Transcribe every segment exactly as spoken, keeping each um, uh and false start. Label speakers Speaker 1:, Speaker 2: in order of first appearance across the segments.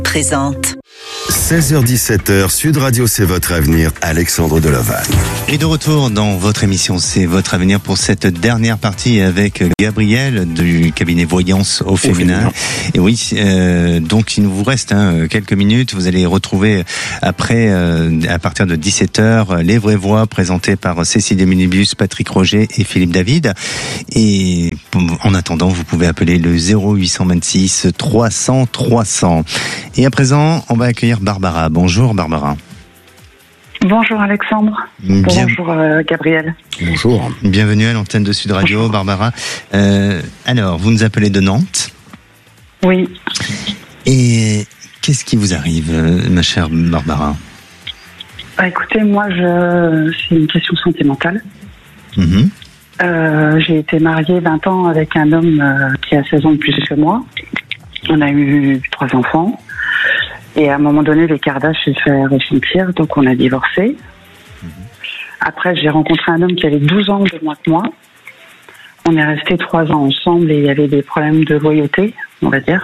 Speaker 1: présente.
Speaker 2: seize heures dix-sept heures, Sud Radio, c'est votre avenir, Alexandre Delaval.
Speaker 3: Et de retour dans votre émission, c'est votre avenir pour cette dernière partie avec Gabriel du cabinet Voyance au féminin. Au féminin. Et oui, euh, donc il nous vous reste hein, quelques minutes. Vous allez retrouver après, euh, à partir de dix-sept heures, les vraies voix présentées par Cécile Minibus, Patrick Roger et Philippe David. Et en attendant, vous pouvez appeler le zéro huit cent vingt-six trois cents trois cents. Et à présent, on va accueillir Barbara. Bonjour Barbara.
Speaker 4: Bonjour Alexandre. Bien... Bonjour euh, Gabriel.
Speaker 3: Bonjour. Bienvenue à l'antenne de Sud Radio. Bonjour. Barbara. Euh, alors, vous nous appelez de Nantes.
Speaker 4: Oui.
Speaker 3: Et qu'est-ce qui vous arrive, ma chère Barbara?
Speaker 4: Bah, écoutez, moi, je... c'est une question sentimentale.
Speaker 3: Mm-hmm.
Speaker 4: Euh, j'ai été mariée vingt ans avec un homme euh, qui a seize ans de plus que moi. On a eu trois enfants. Et à un moment donné, l'écart d'âge s'est fait ressentir, donc on a divorcé. Mmh. Après, j'ai rencontré un homme qui avait douze ans de moins que moi. On est restés trois ans ensemble et il y avait des problèmes de loyauté, on va dire.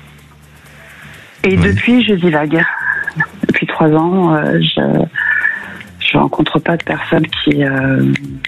Speaker 4: Et mmh. depuis, je divague. Depuis trois ans, euh, je je rencontre pas de personnes qui euh,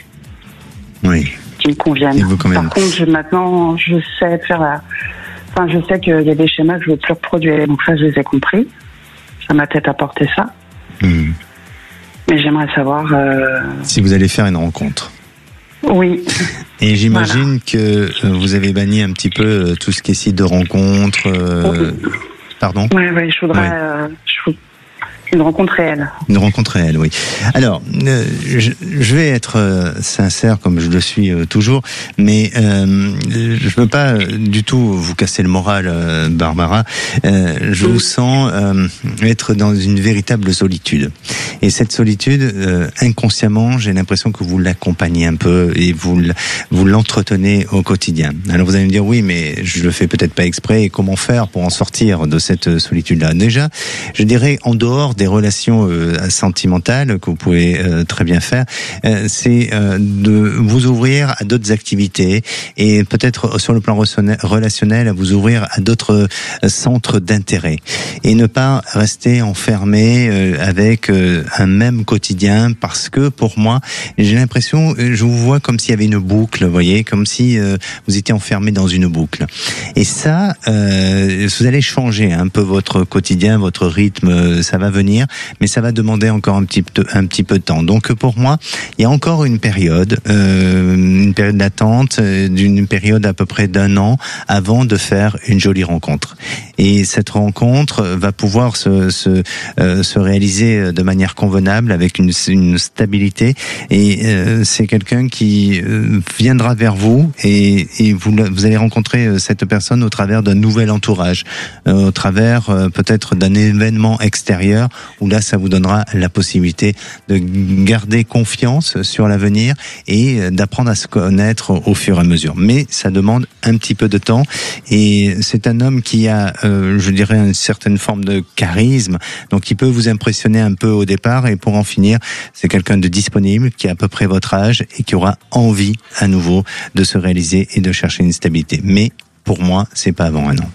Speaker 3: oui.
Speaker 4: qui me conviennent. Par contre, je, maintenant, je sais faire la... Enfin, je sais qu'il y a des schémas que je veux plus reproduire, donc ça, je les ai compris. Ça m'a peut-être apporté ça. Mmh. Mais j'aimerais savoir... Euh...
Speaker 3: si vous allez faire une rencontre.
Speaker 4: Oui.
Speaker 3: Et j'imagine voilà. que vous avez banni un petit peu tout ce qui est site de rencontre. Euh... Oui. Pardon ?
Speaker 4: Oui, oui, je voudrais... Oui. Euh, je... Une rencontre réelle.
Speaker 3: Une rencontre réelle, oui. Alors, euh, je, je vais être euh, sincère comme je le suis euh, toujours, mais euh, je ne veux pas euh, du tout vous casser le moral, euh, Barbara. Euh, je mmh. vous sens euh, être dans une véritable solitude. Et cette solitude, euh, inconsciemment, j'ai l'impression que vous l'accompagnez un peu et vous, vous l'entretenez au quotidien. Alors vous allez me dire, oui, mais je le fais peut-être pas exprès. Et comment faire pour en sortir de cette solitude-là ? Déjà, je dirais, en dehors des relations euh, sentimentales que vous pouvez euh, très bien faire, euh, c'est euh, de vous ouvrir à d'autres activités et peut-être sur le plan relationnel à vous ouvrir à d'autres euh, centres d'intérêt et ne pas rester enfermé euh, avec euh, un même quotidien, parce que pour moi, j'ai l'impression, je vous vois comme s'il y avait une boucle, vous voyez, comme si euh, vous étiez enfermé dans une boucle. Et ça, euh, vous allez changer un peu votre quotidien, votre rythme, ça va venir, mais ça va demander encore un petit peu, un petit peu de temps. Donc pour moi, il y a encore une période, euh, une période d'attente, d'une période à peu près d'un an avant de faire une jolie rencontre. Et cette rencontre va pouvoir se, se, euh, se réaliser de manière convenable, avec une, une stabilité. Et euh, c'est quelqu'un qui euh, viendra vers vous et, et vous, vous allez rencontrer cette personne au travers d'un nouvel entourage, euh, au travers euh, peut-être d'un événement extérieur, où là, ça vous donnera la possibilité de garder confiance sur l'avenir et d'apprendre à se connaître au fur et à mesure. Mais ça demande un petit peu de temps, et c'est un homme qui a, euh, je dirais, une certaine forme de charisme, donc il peut vous impressionner un peu au départ, et pour en finir, c'est quelqu'un de disponible, qui a à peu près votre âge et qui aura envie à nouveau de se réaliser et de chercher une stabilité. Mais pour moi, c'est pas avant un an.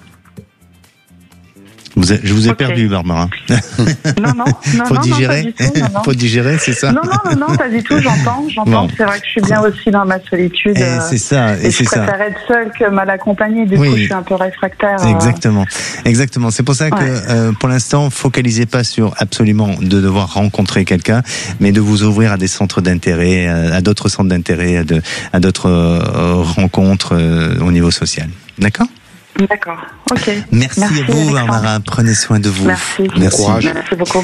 Speaker 3: Vous a, je vous ai okay. perdu, Barbara.
Speaker 4: Non, non, non,
Speaker 3: Faut
Speaker 4: non,
Speaker 3: digérer.
Speaker 4: non, pas du tout, non, non.
Speaker 3: Faut digérer, c'est ça.
Speaker 4: Non, non, non, non, pas du tout. J'entends, j'entends. Bon. C'est vrai que je suis bien aussi dans ma solitude.
Speaker 3: Et c'est ça. Et,
Speaker 4: et
Speaker 3: c'est
Speaker 4: je préfère
Speaker 3: ça.
Speaker 4: être seule que mal accompagnée. Du oui. coup, je suis un peu réfractaire.
Speaker 3: Exactement, exactement. C'est pour ça que, ouais. euh, pour l'instant, focalisez pas sur absolument de devoir rencontrer quelqu'un, mais de vous ouvrir à des centres d'intérêt, à d'autres centres d'intérêt, à, de, à d'autres euh, rencontres euh, au niveau social. D'accord ?
Speaker 4: D'accord, ok.
Speaker 3: Merci, Merci à vous, Barbara. Prenez soin de vous.
Speaker 4: Merci.
Speaker 3: Merci.
Speaker 4: Courage. Merci beaucoup.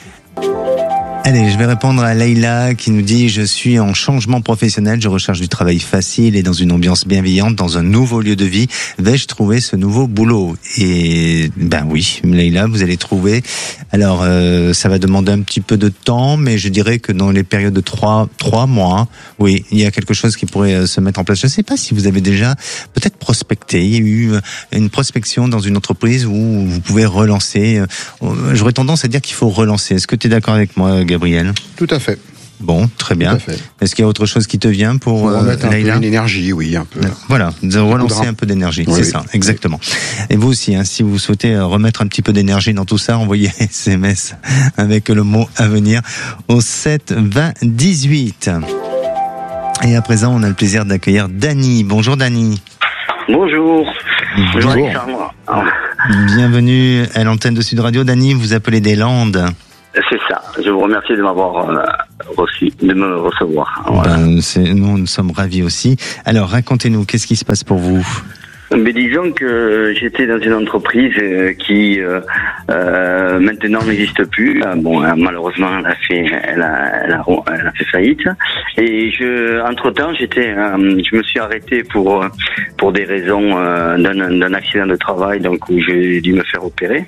Speaker 3: Allez, je vais répondre à Leïla qui nous dit « Je suis en changement professionnel, je recherche du travail facile et dans une ambiance bienveillante, dans un nouveau lieu de vie. Vais-je trouver ce nouveau boulot ?» Et ben oui, Leïla, vous allez trouver. Alors, euh, ça va demander un petit peu de temps, mais je dirais que dans les périodes de trois, trois mois, oui, il y a quelque chose qui pourrait se mettre en place. Je ne sais pas si vous avez déjà peut-être prospecté. Il y a eu une prospection dans une entreprise où vous pouvez relancer. J'aurais tendance à dire qu'il faut relancer. Est-ce que tu es d'accord avec moi, Gabriel ?
Speaker 5: Tout à fait.
Speaker 3: Bon, très bien. Est-ce qu'il y a autre chose qui te vient pour, pour
Speaker 1: remettre
Speaker 3: euh,
Speaker 1: un peu d'énergie, oui, un peu.
Speaker 3: Voilà, de relancer un peu d'énergie, oui, c'est oui. ça, exactement. Et vous aussi, hein, si vous souhaitez remettre un petit peu d'énergie dans tout ça, envoyez S M S avec le mot à venir au sept vingt dix-huit. Et à présent, on a le plaisir d'accueillir Dany. Bonjour Dany.
Speaker 5: Bonjour.
Speaker 3: Bonjour Alexandre. Bienvenue à l'antenne de Sud Radio. Dany, vous appelez des Landes.
Speaker 5: C'est ça. Je vous remercie de m'avoir euh, reçu, de me recevoir. Voilà.
Speaker 3: Ben, c'est, nous, nous sommes ravis aussi. Alors, racontez-nous, qu'est-ce qui se passe pour vous ?
Speaker 5: Mais disons que j'étais dans une entreprise qui euh, euh, maintenant n'existe plus. Bon, malheureusement, elle a fait, elle a, elle a, elle a fait faillite. Et je, entre temps, j'étais, euh, je me suis arrêté pour pour des raisons euh, d'un, d'un accident de travail, donc où j'ai dû me faire opérer.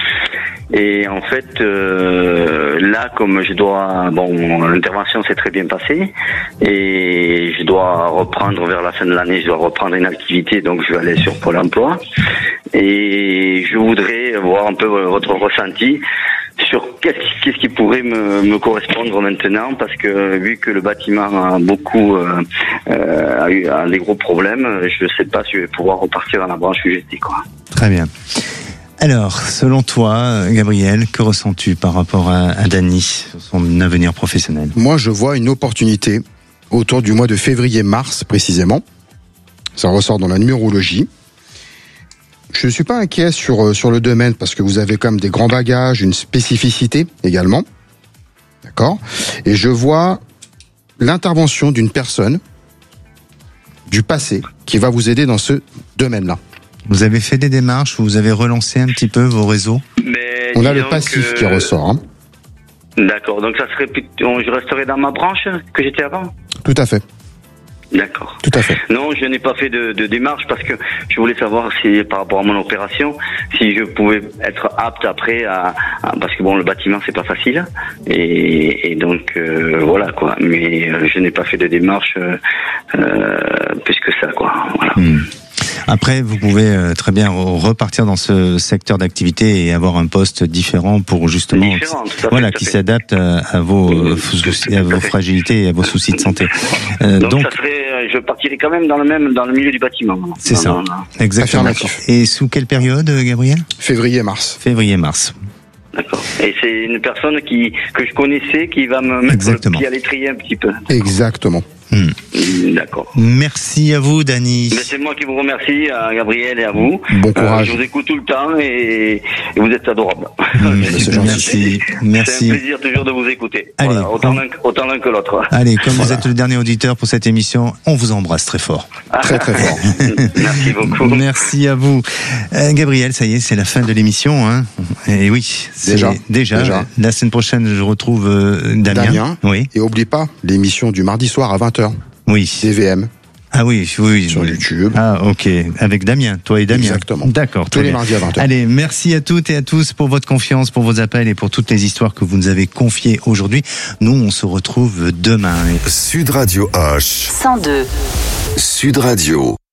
Speaker 5: Et en fait, euh, là, comme je dois, bon, l'intervention s'est très bien passée, et je dois reprendre vers la fin de l'année, je dois reprendre une activité, donc je vais aller sur Pôle Emploi, et je voudrais voir un peu votre ressenti sur qu'est-ce, qu'est-ce qui pourrait me, me correspondre maintenant, parce que vu que le bâtiment a beaucoup euh, euh, a eu a des gros problèmes, je ne sais pas si je vais pouvoir repartir dans la branche U G T, quoi.
Speaker 3: Très bien. Alors, selon toi, Gabriel, que ressens-tu par rapport à, à Dany, son avenir professionnel ?
Speaker 1: Moi, je vois une opportunité autour du mois de février-mars, précisément. Ça ressort dans la numérologie. Je ne suis pas inquiet sur, sur le domaine, parce que vous avez quand même des grands bagages, une spécificité également. D'accord ? Et je vois l'intervention d'une personne du passé qui va vous aider dans ce domaine-là.
Speaker 3: Vous avez fait des démarches, vous avez relancé un petit peu vos réseaux ?
Speaker 5: Mais
Speaker 1: on a le passif que... qui ressort. Hein.
Speaker 5: D'accord, donc ça serait plutôt, je resterai dans ma branche que j'étais avant ?
Speaker 1: Tout à fait.
Speaker 5: D'accord.
Speaker 1: Tout à fait.
Speaker 5: Non, je n'ai pas fait de, de démarche parce que je voulais savoir si, par rapport à mon opération, si je pouvais être apte après à, à parce que bon, le bâtiment c'est pas facile et, et donc euh, voilà quoi. Mais euh, je n'ai pas fait de démarche euh, euh, plus que ça quoi. Voilà.
Speaker 3: Mmh. Après, vous pouvez euh, très bien repartir dans ce secteur d'activité et avoir un poste différent pour justement,
Speaker 5: différent, fait,
Speaker 3: voilà, qui s'adapte à, à vos, euh, soucis, à vos fragilités et à vos soucis de santé.
Speaker 5: Euh, donc, donc, ça serait, je partirais quand même dans le même, dans le milieu du bâtiment.
Speaker 3: C'est
Speaker 5: non,
Speaker 3: ça,
Speaker 5: non, non.
Speaker 3: Exactement. Et sous quelle période, Gabriel ?
Speaker 1: Février-mars.
Speaker 3: Février-mars.
Speaker 5: D'accord. Et c'est une personne qui que je connaissais qui va me mettre Exactement. le pied à l'étrier un petit peu.
Speaker 1: Exactement.
Speaker 3: Hmm.
Speaker 5: D'accord.
Speaker 3: Merci à vous, Dany.
Speaker 5: Mais c'est moi qui vous remercie, à Gabriel et à vous.
Speaker 1: Bon courage.
Speaker 5: Euh, je vous écoute tout le temps et, et vous êtes adorables.
Speaker 3: Mmh, c'est merci. Merci.
Speaker 5: C'est un plaisir toujours de vous écouter.
Speaker 3: Allez,
Speaker 5: voilà, autant,
Speaker 3: on...
Speaker 5: l'un, autant l'un que l'autre.
Speaker 3: Allez, comme voilà. vous êtes le dernier auditeur pour cette émission, on vous embrasse très fort.
Speaker 1: Très très fort.
Speaker 5: Merci beaucoup.
Speaker 3: Merci à vous. Euh, Gabriel, ça y est, c'est la fin de l'émission. Hein. Et oui, c'est
Speaker 1: déjà,
Speaker 3: déjà. Déjà. La semaine prochaine, je retrouve euh, Damien.
Speaker 1: Damien.
Speaker 3: Oui.
Speaker 1: Et oublie pas l'émission du mardi soir à vingt heures.
Speaker 3: Oui.
Speaker 1: D V M.
Speaker 3: Ah oui, oui.
Speaker 1: Sur YouTube.
Speaker 3: Ah, ok. Avec Damien, toi et Damien.
Speaker 1: Exactement.
Speaker 3: D'accord.
Speaker 1: Tous les mardis à vingt heures.
Speaker 3: Allez, merci à toutes et à tous pour votre confiance, pour vos appels et pour toutes les histoires que vous nous avez confiées aujourd'hui. Nous, on se retrouve demain.
Speaker 2: Sud Radio H.
Speaker 6: cent deux.
Speaker 2: Sud Radio.